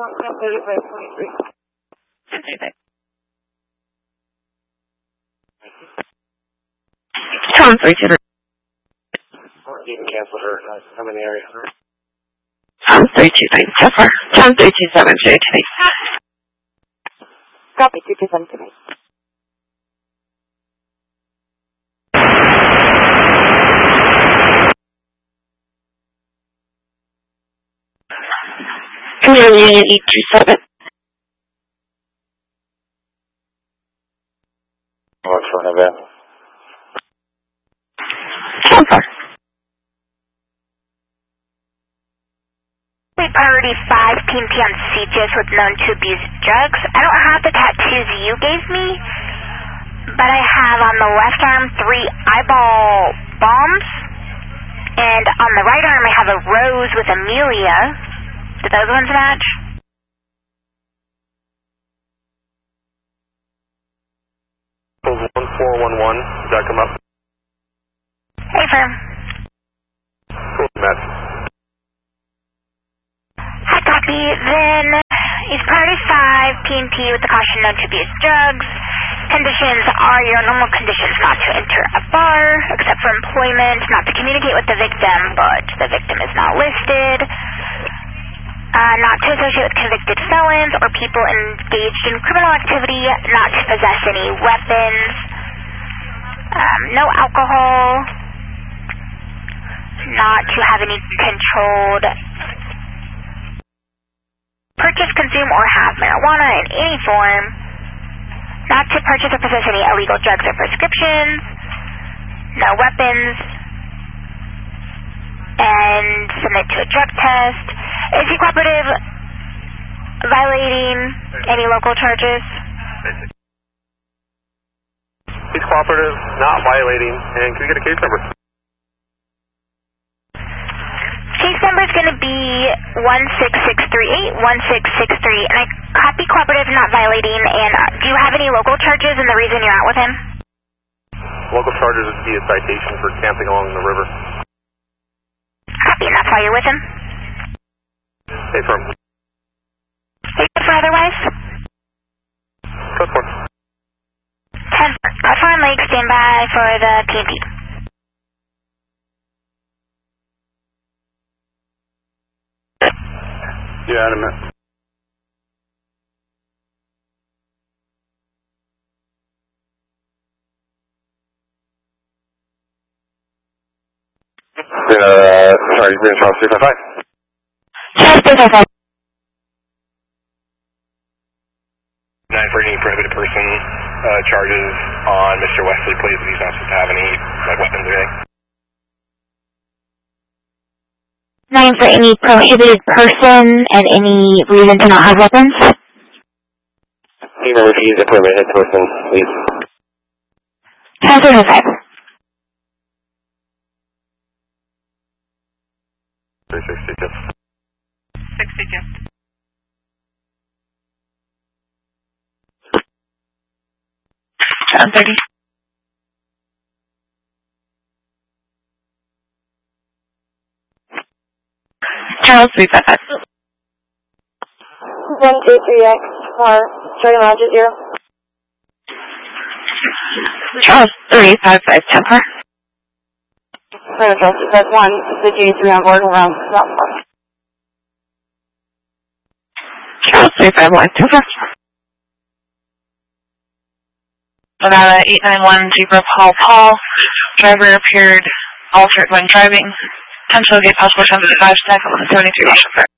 Tom 32. You can cancel her. I'm in the area. Tom 329 so far. Tom 327 today. Copy 327 today. Command Unit 827. What's for an event? So far. Priority 5, Team P on CGS with known to abuse drugs. I don't have the tattoos you gave me, but I have on the left arm 3 eyeball bombs, and on the right arm I have a rose with Amelia. Do those ones match? Hold 1411, does that come up? Hey, firm. Cool, match. Hi, copy. Then is priority 5, PNP with the caution known to abuse drugs. Conditions are your normal conditions: not to enter a bar, except for employment, not to communicate with the victim, but the victim is not listed, not to associate with convicted felons or people engaged in criminal activity, not to possess any weapons, no alcohol, not to have any controlled purchase, consume, or have marijuana in any form, not to purchase or possess any illegal drugs or prescriptions, no weapons, and submit to a drug test. Is he cooperative, violating any local charges? He's cooperative, not violating, and can we get a case number? Case number is going to be 16638, 1663, and I copy cooperative, not violating, and do you have any local charges and the reason you're out with him? Local charges would be a citation for camping along the river. Copy, and that's why you're with him? Hey, firm. Hey, for otherwise? Code 4. 10. Code 4 on Lake, stand by for the PNP. Yeah, in a minute. Sorry, you're in Charles 355. Charles 355. 9 for any prohibited person charges on Mr. Wesley, please, if he's not supposed to have any weapons or anything. 9 for any prohibited person and any reason to not have weapons. He remembers he's a prohibited person, please. Charles 355. 362. 62. Charles 30. Charles 355. 123X for Dragon Lodge 0. Charles 355 Temper. Charles 351, the J3 on board around Route 4. Charles 351 Temper. Nevada 891 Zebra Paul. Driver appeared altered when driving. Potential gate possible 75 stack on 73 Russian.